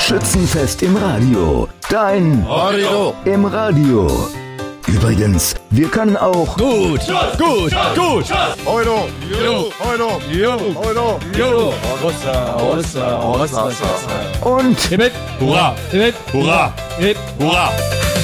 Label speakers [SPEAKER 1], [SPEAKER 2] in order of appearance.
[SPEAKER 1] Schützenfest im Radio. Dein
[SPEAKER 2] Radio
[SPEAKER 1] im Radio. Übrigens, wir können auch
[SPEAKER 2] gut.
[SPEAKER 3] Euro,
[SPEAKER 1] und
[SPEAKER 2] Hurra, hurra, hurra.